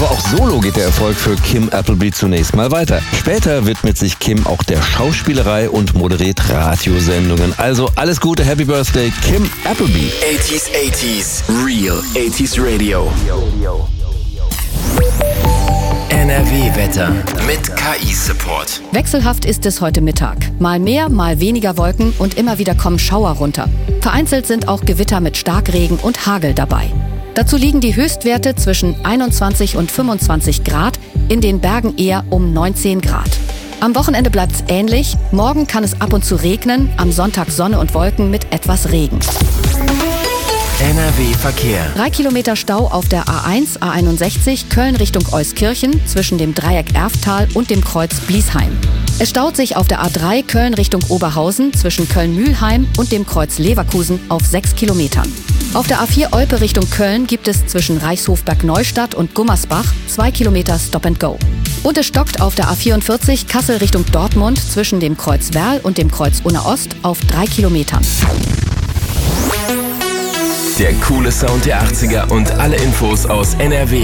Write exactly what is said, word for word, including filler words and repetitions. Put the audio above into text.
Aber auch solo geht der Erfolg für Kim Appleby zunächst mal weiter. Später widmet sich Kim auch der Schauspielerei und moderiert Radiosendungen. Also alles Gute, Happy Birthday, Kim Appleby. eighties, eighties, Real eighties Radio. N R W-Wetter mit K I-Support. Wechselhaft ist es heute Mittag. Mal mehr, mal weniger Wolken und immer wieder kommen Schauer runter. Vereinzelt sind auch Gewitter mit Starkregen und Hagel dabei. Dazu liegen die Höchstwerte zwischen einundzwanzig und fünfundzwanzig Grad, in den Bergen eher um neunzehn Grad. Am Wochenende bleibt's ähnlich. Morgen kann es ab und zu regnen, am Sonntag Sonne und Wolken mit etwas Regen. N R W-Verkehr. Drei Kilometer Stau auf der A eins, A einundsechzig, Köln Richtung Euskirchen zwischen dem Dreieck Erftal und dem Kreuz Bliesheim. Es staut sich auf der A drei Köln Richtung Oberhausen zwischen Köln-Mühlheim und dem Kreuz Leverkusen auf sechs Kilometern. Auf der A vier Olpe Richtung Köln gibt es zwischen Reichshofberg-Neustadt und Gummersbach zwei Kilometer Stop and Go. Und es stockt auf der A vierundvierzig Kassel Richtung Dortmund zwischen dem Kreuz Werl und dem Kreuz Unna Ost auf drei Kilometern. Der coole Sound der achtziger und alle Infos aus N R W